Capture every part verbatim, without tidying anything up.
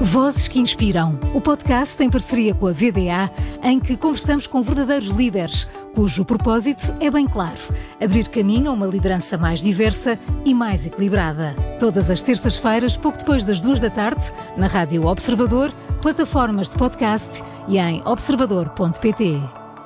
Vozes que Inspiram, o podcast em parceria com a V D A, em que conversamos com verdadeiros líderes, cujo propósito é bem claro: abrir caminho a uma liderança mais diversa e mais equilibrada. Todas as terças-feiras, pouco depois das duas da tarde, na Rádio Observador, plataformas de podcast e em observador ponto pt.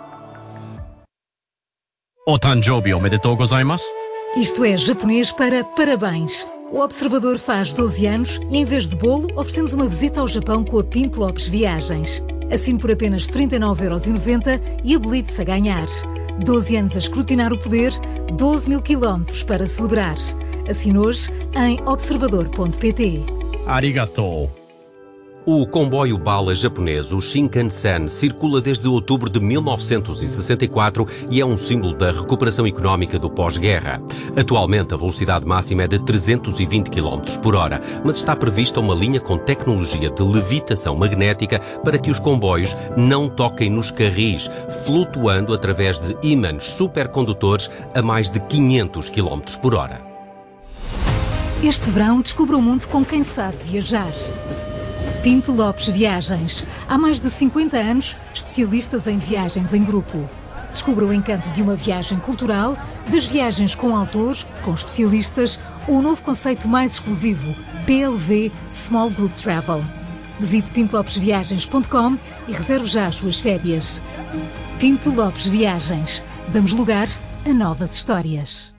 Otanjobi omedetou gozaimasu. Isto é japonês para parabéns. O Observador faz doze anos e, em vez de bolo, oferecemos uma visita ao Japão com a Pinto Lopes Viagens. Assine por apenas trinta e nove euros e noventa e habilite-se a ganhar. doze anos a escrutinar o poder, doze mil quilómetros para celebrar. Assine hoje em observador ponto pt. Arigatou. O comboio bala japonês, o Shinkansen, circula desde outubro de mil novecentos e sessenta e quatro e é um símbolo da recuperação económica do pós-guerra. Atualmente, a velocidade máxima é de trezentos e vinte quilómetros por hora, mas está prevista uma linha com tecnologia de levitação magnética para que os comboios não toquem nos carris, flutuando através de ímãs supercondutores a mais de quinhentos quilómetros por hora. Este verão, descubra o mundo com quem sabe viajar. Pinto Lopes Viagens. Há mais de cinquenta anos, especialistas em viagens em grupo. Descubra o encanto de uma viagem cultural, das viagens com autores, com especialistas, ou o novo conceito mais exclusivo, P L V Small Group Travel. Visite pinto lopes viagens ponto com e reserve já as suas férias. Pinto Lopes Viagens. Damos lugar a novas histórias.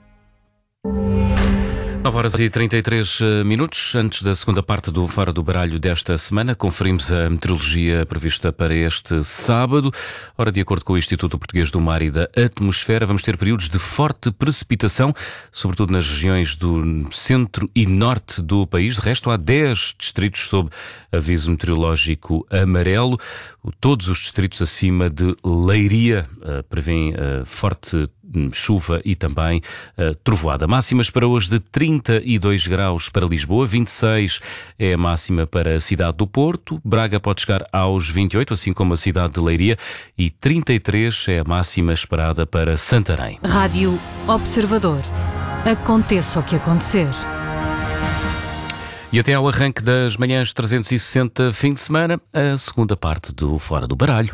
nove horas e trinta e três minutos. Antes da segunda parte do Fora do Baralho desta semana, conferimos a meteorologia prevista para este sábado. Ora, de acordo com o Instituto Português do Mar e da Atmosfera, vamos ter períodos de forte precipitação, sobretudo nas regiões do centro e norte do país. De resto, há dez distritos sob aviso meteorológico amarelo. Todos os distritos acima de Leiria uh, prevêem uh, forte chuva e também uh, trovoada. Máximas para hoje de trinta e dois graus para Lisboa, vinte e seis é a máxima para a cidade do Porto, Braga pode chegar aos vinte e oito, assim como a cidade de Leiria, e trinta e três é a máxima esperada para Santarém. Rádio Observador. Aconteça o que acontecer. E até ao arranque das manhãs trezentos e sessenta, fim de semana, a segunda parte do Fora do Baralho.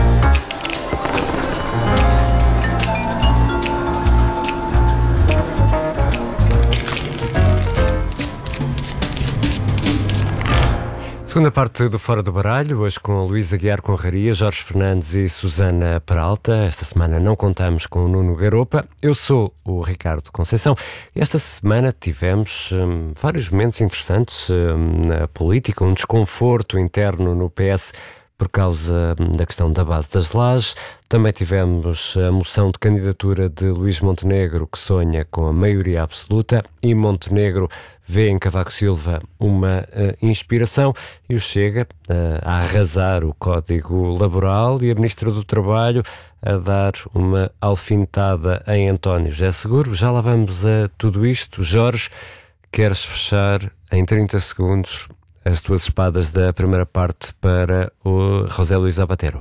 Segunda parte do Fora do Baralho, hoje com Luísa Aguiar Conraria, Jorge Fernandes e Susana Peralta. Esta semana não contamos com o Nuno Garopa. Eu sou o Ricardo Conceição. Esta semana tivemos hum, vários momentos interessantes hum, na política, um desconforto interno no P S por causa da questão da base das lajes. Também tivemos a moção de candidatura de Luís Montenegro, que sonha com a maioria absoluta, e Montenegro vê em Cavaco Silva uma uh, inspiração, e o Chega uh, a arrasar o Código Laboral, e a Ministra do Trabalho a dar uma alfinetada em António José Seguro. Já lá vamos a tudo isto. Jorge, queres fechar em trinta segundos as tuas espadas da primeira parte para o José Luís Zapatero?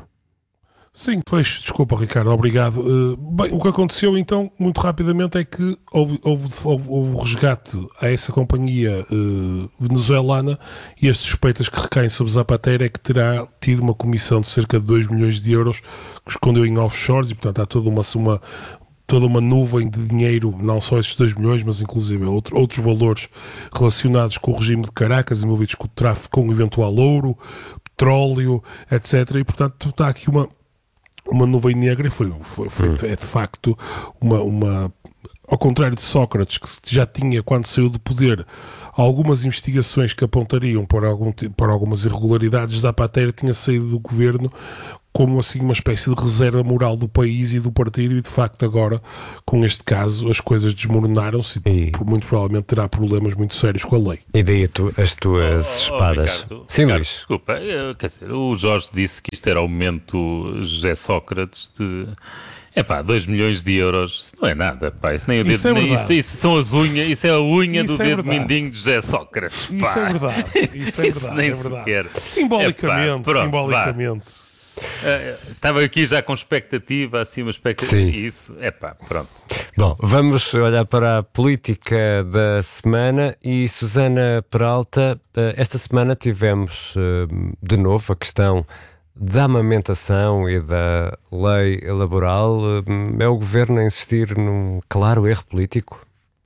Sim, pois, desculpa, Ricardo, obrigado. Uh, bem, o que aconteceu então, muito rapidamente, é que houve, houve, houve, houve resgate a essa companhia uh, venezuelana, e as suspeitas que recaem sobre Zapatero é que terá tido uma comissão de cerca de dois milhões de euros que escondeu em offshores, e portanto há toda uma, uma, toda uma nuvem de dinheiro, não só estes dois milhões, mas inclusive outro, outros valores relacionados com o regime de Caracas, envolvidos com o tráfico, com o eventual ouro, petróleo, etcétera. E portanto está aqui uma uma nuvem negra, e foi, foi, foi hum. é de facto uma, uma, ao contrário de Sócrates, que já tinha, quando saiu do poder, algumas investigações que apontariam para, algum, para algumas irregularidades. Zapatero tinha saído do governo como assim uma espécie de reserva moral do país e do partido, e de facto agora, com este caso, as coisas desmoronaram-se, e, e muito provavelmente terá problemas muito sérios com a lei. E daí tu, as tuas oh, espadas? Oh, Ricardo, Sim, Ricardo, Luís. Desculpa, eu, quer dizer, o Jorge disse que isto era o momento José Sócrates de... É pá, dois milhões de euros não é nada, pá, isso nem o dedo, isso, é nem, isso, isso são as unhas, isso é a unha isso do é dedo verdade. mindinho de José Sócrates, pá. Isso é verdade, isso é isso verdade, nem é verdade. sequer. Simbolicamente, Epá, pronto, simbolicamente. Uh, estava aqui já com expectativa, assim, uma expectativa. Sim. Isso, é pá, pronto. Bom, vamos olhar para a política da semana e Susana Peralta, esta semana tivemos de novo a questão da amamentação e da lei laboral. É o governo a insistir num claro erro político?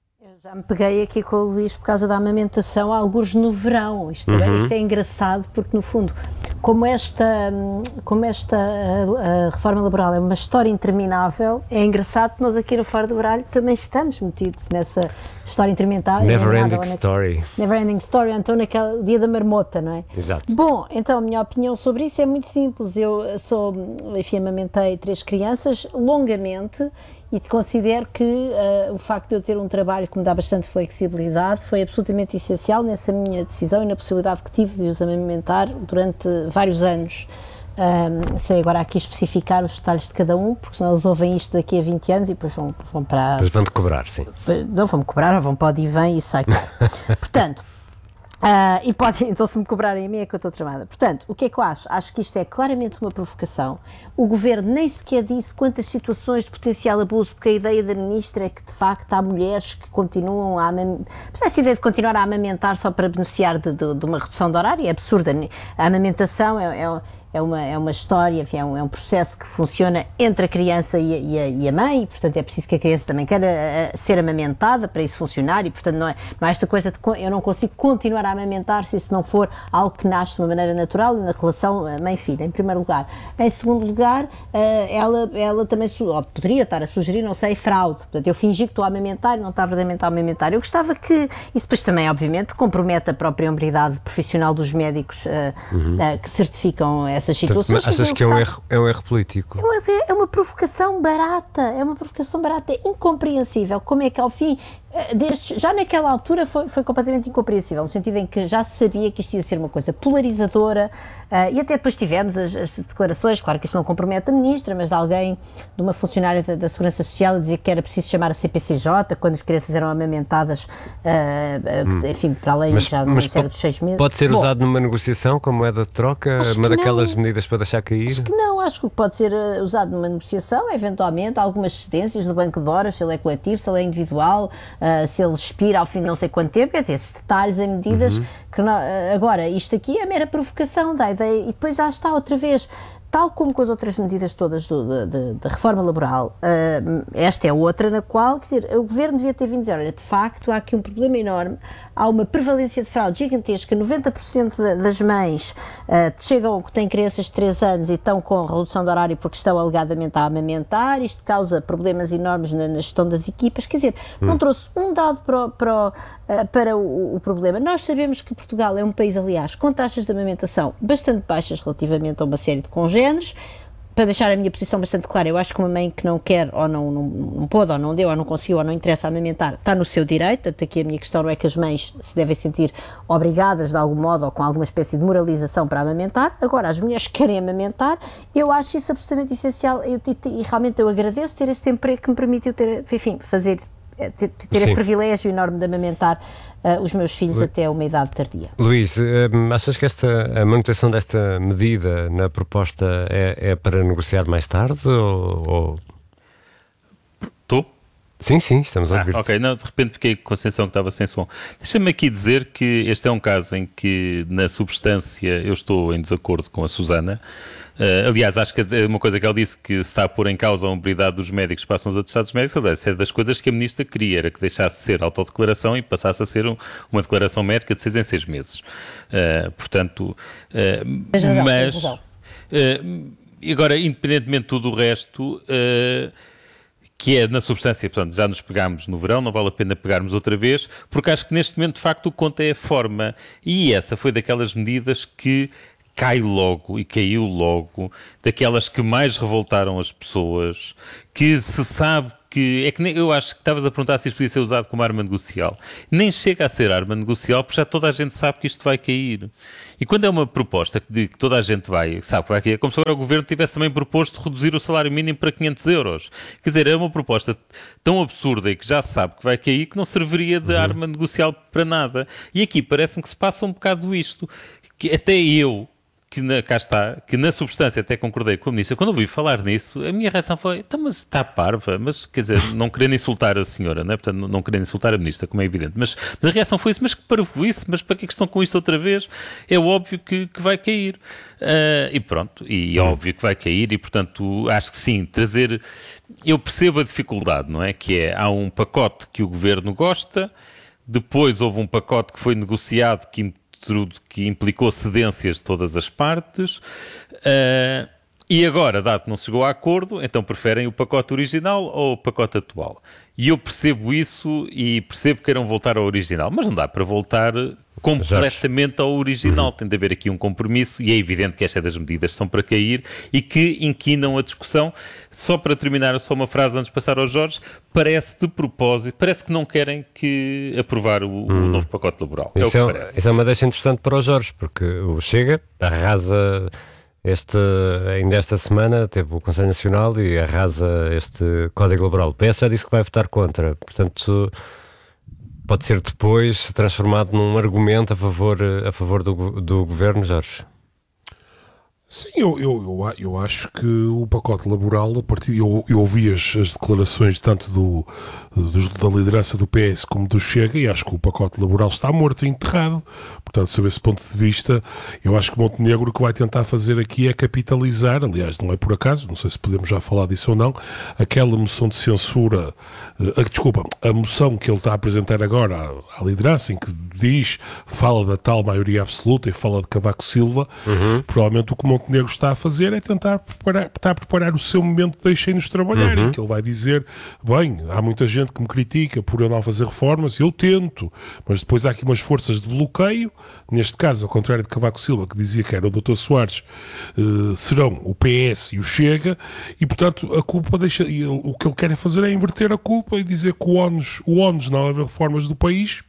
Já me peguei aqui com o Luís por causa da amamentação, alguns no verão. Isto, uhum. é, isto é engraçado porque, no fundo, como esta, como esta a, a reforma laboral é uma história interminável, é engraçado que nós aqui no Fora do Baralho também estamos metidos nessa história interminável. Never ending story. Never ending story, então naquele dia da marmota, não é? Exato. Bom, então a minha opinião sobre isso é muito simples. Eu sou, enfim, amamentei três crianças longamente, e considero que uh, o facto de eu ter um trabalho que me dá bastante flexibilidade foi absolutamente essencial nessa minha decisão e na possibilidade que tive de os amamentar durante vários anos. Um, sei agora aqui especificar os detalhes de cada um, porque senão eles ouvem isto daqui a vinte anos e depois vão, vão para... Depois vão-te cobrar, sim. Não vão-me cobrar, vão para o divã e sai cá. Portanto... Uh, e pode, então se me cobrarem a mim é que eu estou tramada. Portanto, o que é que eu acho? Acho que isto é claramente uma provocação. O governo nem sequer disse quantas situações de potencial abuso, porque a ideia da ministra é que de facto há mulheres que continuam a amamentar. Mas essa ideia de continuar a amamentar só para beneficiar de, de, de uma redução de horário é absurda. A amamentação é, é, é, uma, é uma história, enfim, é, um, é um processo que funciona entre a criança e a, e a, e a mãe, e portanto é preciso que a criança também queira ser amamentada para isso funcionar, e portanto não é, não é esta coisa de eu não consigo continuar a amamentar se isso não for algo que nasce de uma maneira natural na relação mãe-filha, em primeiro lugar. Em segundo lugar, ela, ela também ou poderia estar a sugerir, não sei, fraude. Portanto, eu fingi que estou a amamentar e não estava verdadeiramente a amamentar. Eu gostava que isso depois também, obviamente, compromete a própria hombridade profissional dos médicos uhum. que certificam essas situações. Mas achas que é um, erro, é um erro político? É uma, é uma provocação barata, é uma provocação barata, é incompreensível. Como é que ao fim, destes, já naquela altura foi, foi completamente incompreensível, no sentido em que já se sabia que isto ia ser uma coisa polarizadora, uh, e até depois tivemos as, as declarações, claro que isso não compromete a ministra, mas de alguém, de uma funcionária da, da Segurança Social, a dizer que era preciso chamar a C P C J quando as crianças eram amamentadas, uh, uh, hum. enfim, para além mas, já mas do dos seis meses. Pode ser Bom, usado numa negociação como moeda de troca, uma daquelas não, medidas para deixar cair? Acho que não, acho que o que pode ser uh, usado numa negociação é eventualmente algumas cedências no banco de horas, se ele é coletivo, se ele é individual, uh, se ele expira ao fim de não sei quanto tempo, quer dizer, esses detalhes em medidas uhum. que não, uh, agora, isto aqui é mera provocação da ideia, e depois já está outra vez. Tal como com as outras medidas todas da reforma laboral, uh, esta é outra na qual, quer dizer, o governo devia ter vindo dizer, olha, de facto há aqui um problema enorme, há uma prevalência de fraude gigantesca, noventa por cento das mães uh, chegam, têm crianças de três anos e estão com redução de horário porque estão alegadamente a amamentar, isto causa problemas enormes na, na gestão das equipas, quer dizer, hum. não trouxe um dado para, para, uh, para o, o problema. Nós sabemos que Portugal é um país, aliás, com taxas de amamentação bastante baixas relativamente a uma série de congêneres. Para deixar a minha posição bastante clara, eu acho que uma mãe que não quer, ou não, não, não pôde, ou não deu, ou não conseguiu, ou não interessa amamentar, está no seu direito. Até aqui a minha questão não é que as mães se devem sentir obrigadas de algum modo, ou com alguma espécie de moralização para amamentar. Agora, as mulheres que querem amamentar, eu acho isso absolutamente essencial, eu, e realmente eu agradeço ter este emprego que me permitiu ter, enfim, fazer, ter, ter este privilégio enorme de amamentar Uh, os meus filhos Lu... até uma idade tardia. Luís, uh, achas que esta, a manutenção desta medida na proposta é, é para negociar mais tarde? Ou... Estou? Sim, sim, estamos a ouvir. Ah, ok, não, de repente fiquei com a sensação que estava sem som. Deixa-me aqui dizer que este é um caso em que, na substância, eu estou em desacordo com a Susana. Uh, aliás, acho que uma coisa que ela disse, que se está a pôr em causa a hombridade dos médicos que passam os atestados médicos, aliás, é das coisas que a ministra queria, era que deixasse de ser autodeclaração e passasse a ser um, uma declaração médica de seis em seis meses. Uh, portanto, uh, razão, mas... Uh, agora, independentemente de tudo o resto... Uh, que é, na substância, portanto, já nos pegámos no verão, não vale a pena pegarmos outra vez, porque acho que neste momento, de facto, o que conta é a forma. E essa foi daquelas medidas que cai logo, e caiu logo, daquelas que mais revoltaram as pessoas, que se sabe que... É que nem, eu acho que estavas a perguntar se isto podia ser usado como arma negocial. Nem chega a ser arma negocial, porque já toda a gente sabe que isto vai cair. E quando é uma proposta de que toda a gente vai, sabe que vai cair, é como se agora o governo tivesse também proposto reduzir o salário mínimo para quinhentos euros. Quer dizer, é uma proposta tão absurda e que já se sabe que vai cair que não serviria de uhum. arma negocial para nada. E aqui parece-me que se passa um bocado isto. Que até eu, que na, cá está, que na substância até concordei com a ministra, quando ouvi falar nisso, a minha reação foi, então, mas está parva, mas quer dizer, não querendo insultar a senhora, não é? Portanto, não, não querendo insultar a ministra, como é evidente, mas, mas a reação foi isso, mas que parvoíce, mas para que é que estão com isto outra vez? É óbvio que, que vai cair. Uh, e pronto, e é óbvio que vai cair, e portanto, acho que sim, trazer, eu percebo a dificuldade, não é? Que é, há um pacote que o governo gosta, depois houve um pacote que foi negociado que que implicou cedências de todas as partes, uh, e agora, dado que não se chegou a acordo, então preferem o pacote original ou o pacote atual. E eu percebo isso e percebo que queiram voltar ao original, mas não dá para voltar completamente ao original. Uhum. Tem de haver aqui um compromisso e é evidente que estas das medidas são para cair e que inquinam a discussão. Só para terminar, só uma frase antes de passar ao Jorge, parece de propósito, parece que não querem que aprovar o, hum. o novo pacote laboral. Isso é, é, o que parece. Isso é uma deixa interessante para o Jorge, porque o Chega arrasa este, ainda esta semana, teve o Conselho Nacional e arrasa este Código Laboral. O P S já disse que vai votar contra, portanto pode ser depois transformado num argumento a favor, a favor do, do governo, Jorge? Sim, eu, eu, eu, eu acho que o pacote laboral, a partir, eu, eu ouvi as, as declarações tanto do, do, da liderança do P S como do Chega e acho que o pacote laboral está morto e enterrado. Portanto, sob esse ponto de vista, eu acho que Montenegro o que vai tentar fazer aqui é capitalizar, aliás, não é por acaso, não sei se podemos já falar disso ou não, aquela moção de censura, uh, desculpa, a moção que ele está a apresentar agora à, à liderança, em que diz, fala da tal maioria absoluta e fala de Cavaco Silva, uhum. provavelmente o que Montenegro está a fazer é tentar preparar, está a preparar o seu momento de deixem-nos trabalhar, uhum. em que ele vai dizer, bem, há muita gente que me critica por eu não fazer reformas, eu tento, mas depois há aqui umas forças de bloqueio, neste caso, ao contrário de Cavaco Silva, que dizia que era o doutor Soares, uh, serão o P S e o Chega, e portanto a culpa deixa, ele, o que ele quer é fazer é inverter a culpa e dizer que o ONUS, o ONUS não haver reformas do país,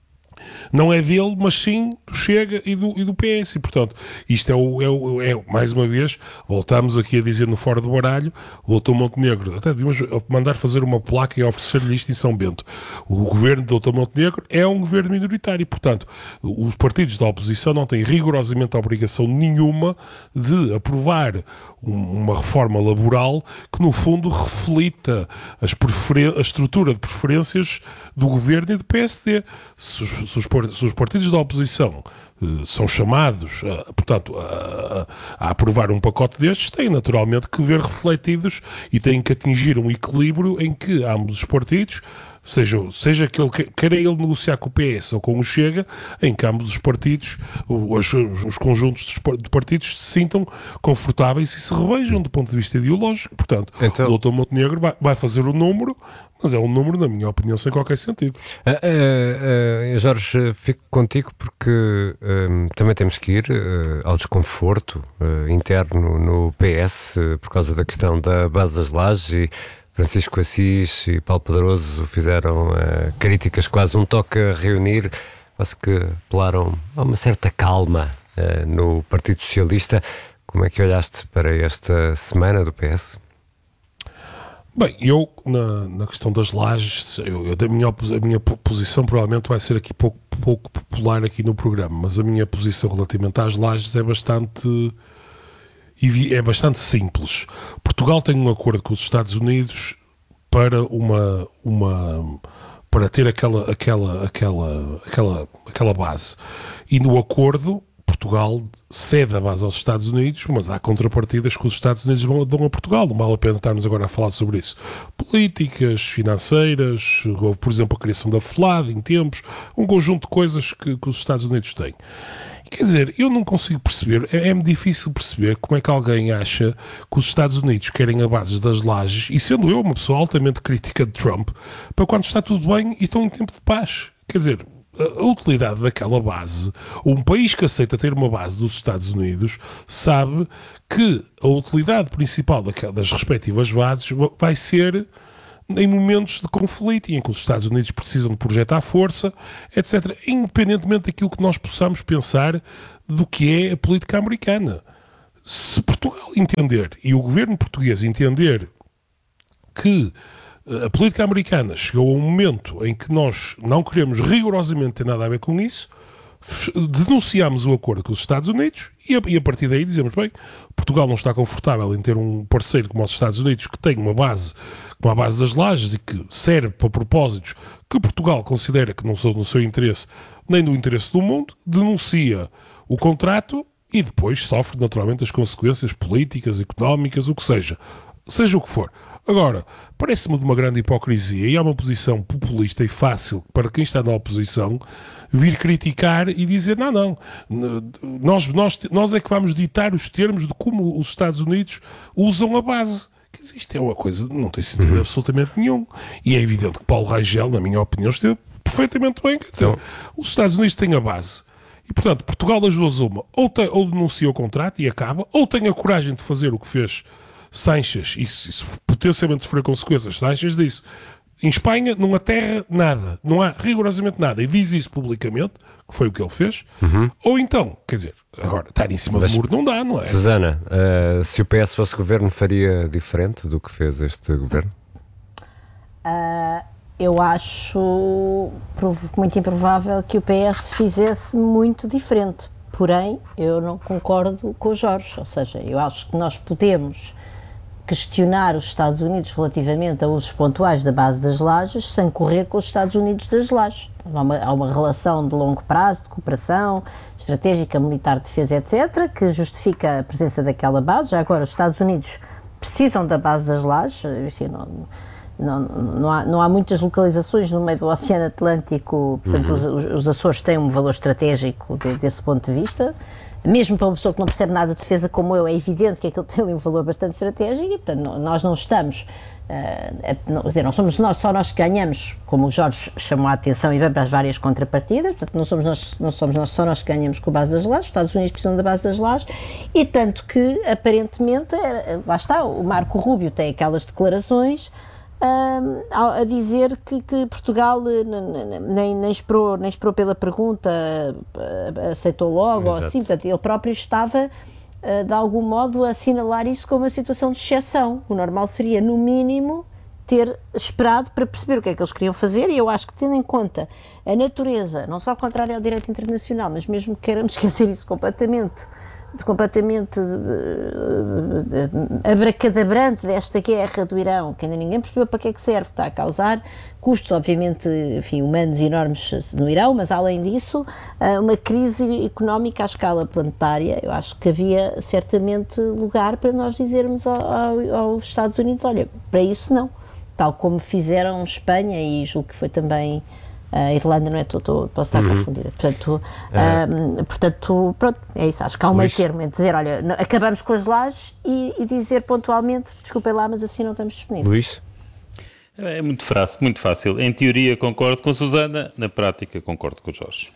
não é dele, mas sim do Chega e do, e do P S. E, portanto, isto é, o, é, o, é, mais uma vez, voltamos aqui a dizer no Fora do Baralho, o doutor Montenegro, até devíamos mandar fazer uma placa e oferecer-lhe isto em São Bento. O governo do doutor Montenegro é um governo minoritário. E, portanto, os partidos da oposição não têm rigorosamente a obrigação nenhuma de aprovar um, uma reforma laboral que, no fundo, reflita as preferen- a estrutura de preferências do governo e do P S D. Se os, se os, se os partidos da oposição uh, são chamados, uh, portanto, a, a, a aprovar um pacote destes, têm naturalmente que ver refletidos e têm que atingir um equilíbrio em que ambos os partidos, seja, seja que ele queira ele negociar com o P S ou com o Chega, em que ambos os partidos, os, os conjuntos de partidos se sintam confortáveis e se revejam do ponto de vista ideológico. Portanto, então, o doutor Montenegro vai, vai fazer o número, mas é um número, na minha opinião, sem qualquer sentido. Uh, uh, uh, Jorge, fico contigo porque um, também temos que ir uh, ao desconforto uh, interno no P S uh, por causa da questão da base das lajes e Francisco Assis e Paulo Pedroso fizeram uh, críticas, quase um toque a reunir, quase que apelaram a uma certa calma uh, no Partido Socialista. Como é que olhaste para esta semana do P S? Bem, eu, na, na questão das lajes, eu, eu, da minha, a minha posição provavelmente vai ser aqui pouco, pouco popular aqui no programa, mas a minha posição relativamente às lajes é bastante, é bastante simples. Portugal tem um acordo com os Estados Unidos para uma, uma para ter aquela, aquela, aquela, aquela, aquela base. E no acordo Portugal cede a base aos Estados Unidos, mas há contrapartidas que os Estados Unidos dão a Portugal. Não vale a pena estarmos agora a falar sobre isso. Políticas, financeiras, ou, por exemplo, a criação da FLAD em tempos, um conjunto de coisas que, que os Estados Unidos têm. Quer dizer, eu não consigo perceber, é, é difícil perceber como é que alguém acha que os Estados Unidos querem a base das lajes, e sendo eu uma pessoa altamente crítica de Trump, para quando está tudo bem e estão em tempo de paz. Quer dizer, a utilidade daquela base, um país que aceita ter uma base dos Estados Unidos sabe que a utilidade principal das respectivas bases vai ser em momentos de conflito e em que os Estados Unidos precisam de projetar força, etcétera, independentemente daquilo que nós possamos pensar do que é a política americana. Se Portugal entender, e o governo português entender, que a política americana chegou a um momento em que nós não queremos rigorosamente ter nada a ver com isso, denunciámos o acordo com os Estados Unidos e a, e a partir daí dizemos, bem, Portugal não está confortável em ter um parceiro como os Estados Unidos que tem uma base, como a base das lajes e que serve para propósitos que Portugal considera que não são no seu interesse nem no interesse do mundo, denuncia o contrato e depois sofre naturalmente as consequências políticas, económicas, o que seja. Seja o que for. Agora, parece-me de uma grande hipocrisia e há uma posição populista e fácil para quem está na oposição vir criticar e dizer não, não, nós, nós, nós é que vamos ditar os termos de como os Estados Unidos usam a base. Quer dizer, isto é uma coisa que não tem sentido absolutamente nenhum. E é evidente que Paulo Rangel, na minha opinião, esteve perfeitamente bem. Quer dizer, então, os Estados Unidos têm a base. E, portanto, Portugal das duas uma. Ou, tem, ou denuncia o contrato e acaba, ou tem a coragem de fazer o que fez Sanches, e se, se potencialmente sofrer consequências, Sanches disse, em Espanha não aterra nada, não há rigorosamente nada, e diz isso publicamente, que foi o que ele fez, uhum. Ou então, quer dizer, agora, estar em cima Mas, do muro não dá, não é? Susana, uh, se o P S fosse governo, faria diferente do que fez este governo? Uh, eu acho muito improvável que o P S fizesse muito diferente, porém, eu não concordo com o Jorge, ou seja, eu acho que nós podemos questionar os Estados Unidos relativamente a usos pontuais da base das lajes sem correr com os Estados Unidos das lajes. Há uma, há uma relação de longo prazo, de cooperação estratégica, militar, defesa, etcétera, que justifica a presença daquela base. Já agora, os Estados Unidos precisam da base das lajes, enfim, não, não, não, há, não há muitas localizações no meio do Oceano Atlântico, portanto, uhum. os, os Açores têm um valor estratégico de, desse ponto de vista. Mesmo para uma pessoa que não percebe nada de defesa como eu, é evidente que aquilo tem ali um valor bastante estratégico e, portanto, não, nós não estamos, uh, a, não, não somos nós, só nós que ganhamos, como o Jorge chamou a atenção e bem para as várias contrapartidas, portanto, não somos nós, não somos nós só nós que ganhamos com a base das lajes, os Estados Unidos precisam da base das lajes, e tanto que, aparentemente, lá está, o Marco Rubio tem aquelas declarações Uh, a dizer que, que Portugal nem, nem, esperou, nem esperou pela pergunta, uh, aceitou logo, ou assim, portanto, ele próprio estava, uh, de algum modo, a assinalar isso como uma situação de exceção. O normal seria, no mínimo, ter esperado para perceber o que é que eles queriam fazer, e eu acho que, tendo em conta a natureza, não só contrária ao direito internacional, mas mesmo que queiramos esquecer isso completamente, completamente uh, uh, abracadabrante desta guerra do Irão, que ainda ninguém percebeu para que é que serve, que está a causar custos, obviamente, enfim, humanos enormes no Irão, mas além disso, uh, uma crise económica à escala planetária. Eu acho que havia certamente lugar para nós dizermos ao, ao, aos Estados Unidos, olha, para isso não, tal como fizeram Espanha e julgo que foi também a Irlanda, não é? Tô, tô, posso estar uhum. confundida. Portanto, é. um, portanto, pronto, é isso. Acho que há um meio termo entre dizer, olha, acabamos com as lajes e, e dizer pontualmente, desculpem lá, mas assim não estamos disponíveis. Luís? É muito fácil, muito fácil. Em teoria concordo com a Susana, na prática concordo com o Jorge.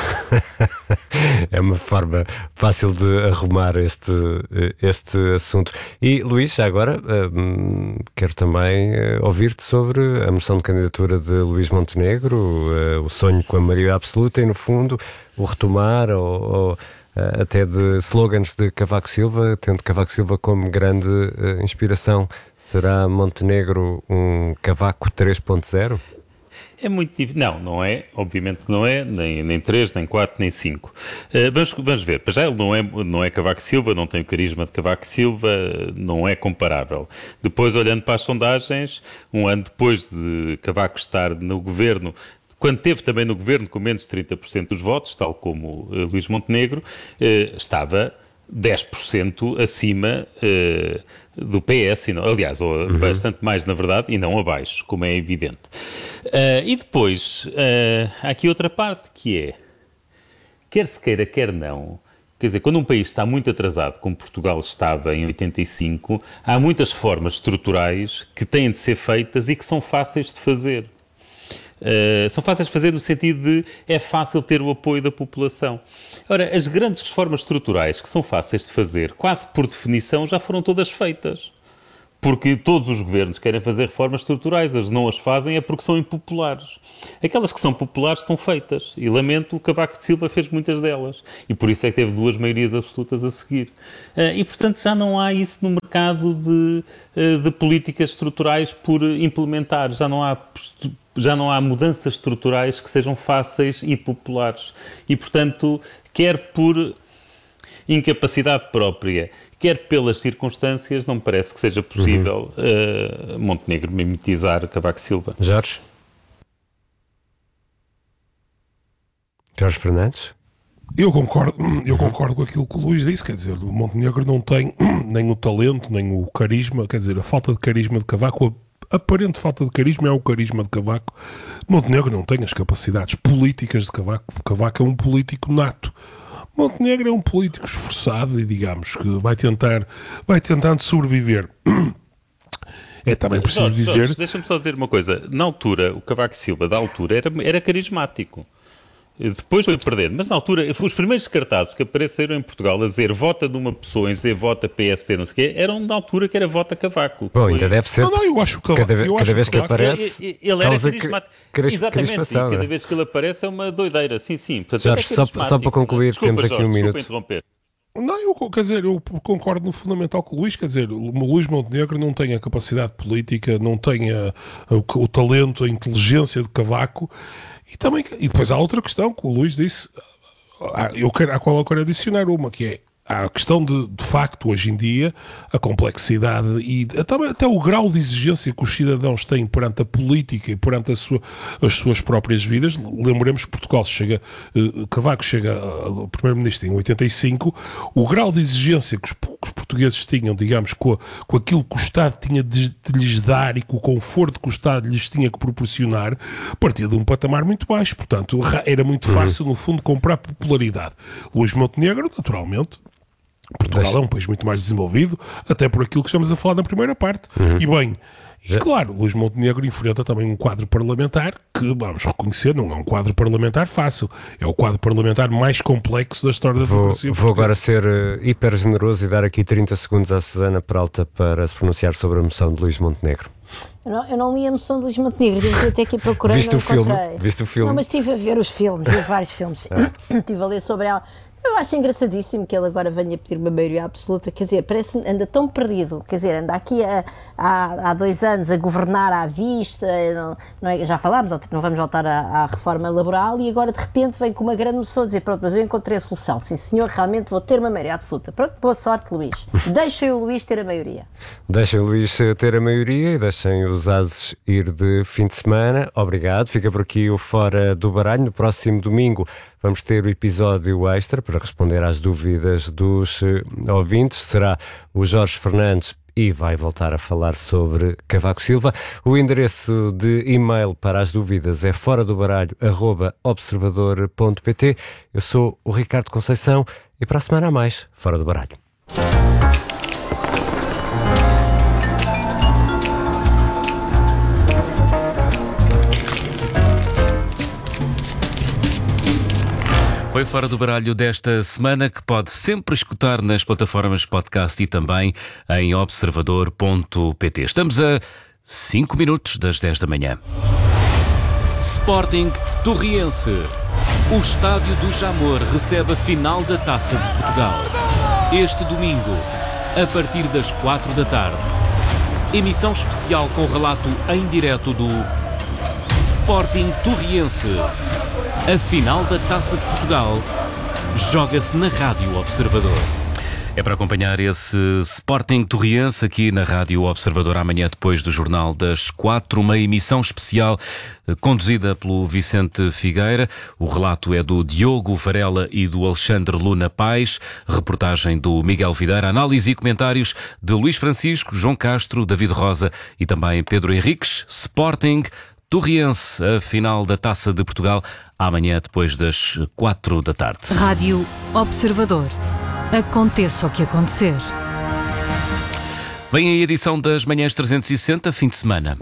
É uma forma fácil de arrumar este, este assunto. E, Luís, já agora, hum, quero também uh, ouvir-te sobre a moção de candidatura de Luís Montenegro, uh, o sonho com a maioria absoluta e, no fundo, o retomar ou, ou uh, até de slogans de Cavaco Silva, tendo Cavaco Silva como grande uh, inspiração. Será Montenegro um Cavaco três ponto zero? É muito difícil. Não, não é. Obviamente que não é. Nem, nem três, nem quatro, nem cinco. Uh, vamos, vamos ver. Para já ele não é, não é Cavaco Silva, não tem o carisma de Cavaco Silva, não é comparável. Depois, olhando para as sondagens, um ano depois de Cavaco estar no governo, quando esteve também no governo com menos de trinta por cento dos votos, tal como uh, Luís Montenegro, uh, estava dez por cento acima uh, do P S, não, aliás, ou uhum. bastante mais, na verdade, e não abaixo, como é evidente. Uh, e depois, uh, há aqui outra parte, que é, quer se queira, quer não, quer dizer, quando um país está muito atrasado, como Portugal estava em oitenta e cinco, há muitas reformas estruturais que têm de ser feitas e que são fáceis de fazer. Uh, são fáceis de fazer no sentido de é fácil ter o apoio da população. Ora, as grandes reformas estruturais que são fáceis de fazer, quase por definição, já foram todas feitas. Porque todos os governos querem fazer reformas estruturais, as não as fazem é porque são impopulares. Aquelas que são populares estão feitas. E lamento, o Cavaco de Silva fez muitas delas. E por isso é que teve duas maiorias absolutas a seguir. Uh, e, portanto, já não há isso no mercado de, uh, de políticas estruturais por implementar. Já não há já não há mudanças estruturais que sejam fáceis e populares. E, portanto, quer por incapacidade própria, quer pelas circunstâncias, não me parece que seja possível uhum. uh, Montenegro mimetizar Cavaco Silva. Jorge? Jorge Fernandes? Eu concordo, eu concordo com aquilo que o Luís disse, quer dizer, o Montenegro não tem nem o talento, nem o carisma, quer dizer, a falta de carisma de Cavaco, a aparente falta de carisma é o carisma de Cavaco. Montenegro não tem as capacidades políticas de Cavaco, Cavaco é um político nato. Montenegro é um político esforçado e, digamos, que vai tentar, vai tentando sobreviver. É também preciso Jorge, dizer... Jorge, deixa-me só dizer uma coisa. Na altura, o Cavaco Silva, da altura, era, era carismático. Depois foi perdendo, mas na altura, os primeiros cartazes que apareceram em Portugal a dizer vota de uma pessoa, a dizer vota P S D, não sei o quê, eram na altura que era vota Cavaco. Bom, foi... ainda deve ser. Não, não, eu acho que cada, eu cada acho vez que, que aparece. Ele, ele era carismático. Cris, Exatamente, e cada vez que ele aparece é uma doideira. Sim, sim. Portanto, Jorge, é só, só para concluir, desculpa, temos aqui Jorge, um minuto. Interromper. Não, eu, quer dizer, eu concordo no fundamental com o Luís, quer dizer, o Luís Montenegro não tem a capacidade política, não tem a, a, o, o talento, a inteligência de Cavaco, e, também, e depois há outra questão que o Luís disse, eu quero, à qual eu quero adicionar uma, que é a questão de, de facto, hoje em dia, a complexidade e até, até o grau de exigência que os cidadãos têm perante a política e perante a sua, as suas próprias vidas. Lembremos que Portugal chega, eh, Cavaco chega ao primeiro-ministro em oitenta e cinco, o grau de exigência que os, que os portugueses tinham, digamos, com, a, com aquilo que o Estado tinha de, de lhes dar e com o conforto que o Estado lhes tinha que proporcionar, partia de um patamar muito baixo. Portanto, era muito fácil, no fundo, comprar popularidade. Luís Montenegro, naturalmente, Portugal Deixa. é um país muito mais desenvolvido, até por aquilo que estamos a falar na primeira parte. Uhum. E bem, e claro, Luís Montenegro enfrenta também um quadro parlamentar que, vamos reconhecer, não é um quadro parlamentar fácil. É o quadro parlamentar mais complexo da história da democracia portuguesa. Vou agora ser uh, hiper generoso e dar aqui trinta segundos à Susana Peralta para se pronunciar sobre a moção de Luís Montenegro. Eu não, eu não li a moção de Luís Montenegro, devo até aqui procurar. Viste o filme? Viste o filme? Não, mas estive a ver os filmes, vi vários filmes. É. Estive a ler sobre ela. Eu acho engraçadíssimo que ele agora venha pedir uma maioria absoluta, quer dizer, parece-me, anda tão perdido, quer dizer, anda aqui a, a, há dois anos a governar à vista, não, não é, já falámos, não vamos voltar à, à reforma laboral e agora de repente vem com uma grande moção a dizer, pronto, mas eu encontrei a solução, sim senhor, realmente vou ter uma maioria absoluta. Pronto, boa sorte, Luís. Deixem o Luís ter a maioria. Deixem o Luís ter a maioria e deixem os ases ir de fim de semana. Obrigado, fica por aqui o Fora do Baralho. No próximo domingo vamos ter o episódio extra para responder às dúvidas dos uh, ouvintes. Será o Jorge Fernandes e vai voltar a falar sobre Cavaco Silva. O endereço de e-mail para as dúvidas é fora do baralho arroba observador ponto pt. Eu sou o Ricardo Conceição e para a semana a mais, Fora do Baralho. Foi Fora do Baralho desta semana, que pode sempre escutar nas plataformas de podcast e também em observador ponto pt. Estamos a cinco minutos das dez da manhã. Sporting Torriense. O estádio do Jamor recebe a final da Taça de Portugal. Este domingo, a partir das quatro da tarde. Emissão especial com relato em direto do Sporting Torriense. A final da Taça de Portugal joga-se na Rádio Observador. É para acompanhar esse Sporting Torriense aqui na Rádio Observador amanhã depois do Jornal das Quatro, uma emissão especial conduzida pelo Vicente Figueira. O relato é do Diogo Varela e do Alexandre Luna Paes, reportagem do Miguel Videira, análise e comentários de Luís Francisco, João Castro, David Rosa e também Pedro Henriques. Sporting Torriense, a final da Taça de Portugal, amanhã depois das quatro da tarde. Rádio Observador. Aconteça o que acontecer. Vem a edição das Manhãs trezentos e sessenta, fim de semana.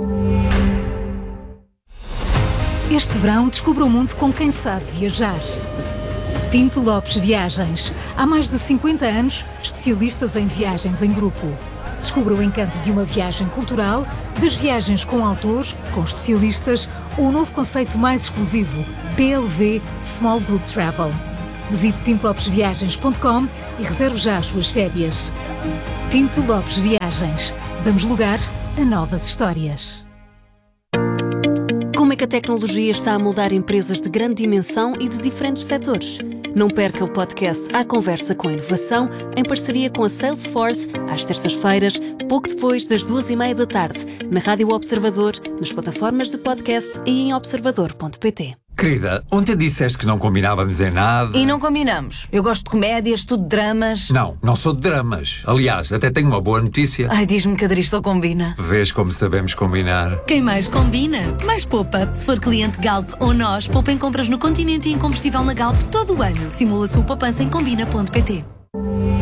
Este verão descubra o mundo com quem sabe viajar. Pinto Lopes Viagens. Há mais de cinquenta anos, especialistas em viagens em grupo. Descubra o encanto de uma viagem cultural, das viagens com autores, com especialistas, ou o novo conceito mais exclusivo, P L V Small Group Travel. Visite pinto lopes viagens ponto com e reserve já as suas férias. Pinto Lopes Viagens. Damos lugar a novas histórias. Como é que a tecnologia está a moldar empresas de grande dimensão e de diferentes setores? Não perca o podcast À Conversa com a Inovação, em parceria com a Salesforce, às terças-feiras, pouco depois das duas e meia da tarde, na Rádio Observador, nas plataformas de podcast e em observador ponto pt. Querida, ontem disseste que não combinávamos em nada. E não combinamos. Eu gosto de comédias, estudo dramas. Não, não sou de dramas. Aliás, até tenho uma boa notícia. Ai, diz-me que a Adristal combina. Vês como sabemos combinar. Quem mais combina, mais poupa. Se for cliente Galp ou nós, poupa em compras no continente e em combustível na Galp todo o ano. Simula a sua poupança em combina ponto pt.